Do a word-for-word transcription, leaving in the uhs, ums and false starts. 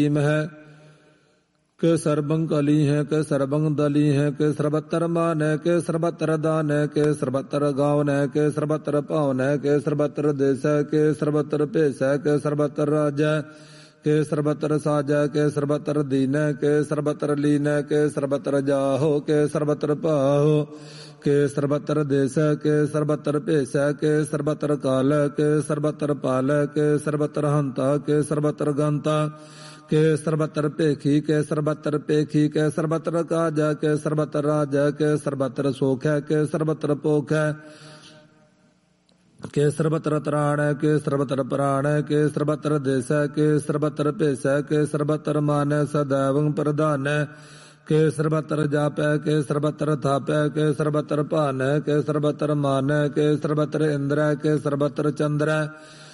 ਹੈ ਕਿ ਸਰਬੰ ਕਲੀ ਹੈ ਕਿ ਸਰਬੰ ਦਲੀ ਹੈ ਕਿ ਸਰਬਤਰ ਮਾਨ ਹੈ ਕਿ ਸਰਬਤਰ ਦਾਨ ਹੈ ਕਿ ਸਰਬਤਰ ਗਾਵਨ ਹੈ ਕਿ ਸਰਬਤਰ ਭਾਵਨ ਹੈ ਕਿ ਸਰਬਤਰ ਦੇਸ ਹੈ ਕਿ ਸਰਬਤਰ ਭੇਸ ਹੈ ਕਿ ਸਰਬਤਰ ਰਾਜ ਹੈ ਕਿ ਸਰਬਤਰ ਸਾਜ ਹੈ ਕਿ ਸਰਬਤਰ ਦੀਨ ਹੈ ਕਿ ਸਰਬਤਰ ਲੀਨ ਹੈ ਕਿ ਸਰਬਤਰ ਜਾਹੋ ਕਿ ਸਰਬਤਰ ਭਾਹੋ ਕਿ ਸਰਬਤਰ ਦੇਸ ਹੈ ਕਿ ਸਰਬਤਰ ਭੇਸ ਹੈ ਕਿ ਸਰਬਤਰ ਕਾਲ ਹੈ ਕਿ ਸਰਬਤਰ ਪਾਲ ਹੈ ਕਿ ਸਰਬਤਰ ਹੰਤਾ ਕਿ ਸਰਬਤਰ ਗੰਤਾ ਕਿ ਸਰਬਤਰ ਭੇਖੀ ਕਿ ਸਰਬਤਰ ਭੇਖੀ ਕਿ ਸਰਬਤਰ ਕਾਜ ਹੈ ਕਿ ਸਰਬਤਰ ਰਾਜ ਹੈ ਕਿ ਸਰਬਤਰ ਸੋਖ ਹੈ ਕਿ ਸਰਬਤਰ ਭੋਖ ਹੈ ਕਿ ਸਰਬਤਰ ਤਰਾਣ ਹੈ ਕਿ ਸਰਬਤਰ ਪ੍ਰਾਣ ਹੈ ਕਿ ਸਰਬਤਰ ਦੇਸ ਹੈ ਕਿ ਸਰਬਤਰ ਭੇਸ ਹੈ ਕਿ ਸਰਬਤਰ ਮਾਨ ਹੈ ਸदैवं ਪ੍ਰਧਾਨ ਹੈ ਕਿ ਸਰਬਤਰ ਜਾਪ ਹੈ ਕਿ ਸਰਬਤਰ ਥਾਪ ਹੈ ਕਿ ਸਰਬਤਰ ਭਾਨ ਹੈ ਕਿ ਸਰਬਤਰ ਮਾਨ ਹੈ ਕਿ ਸਰਬਤਰ ਇੰਦਰ ਹੈ ਕਿ ਸਰਬਤਰ ਚੰਦਰ ਹੈ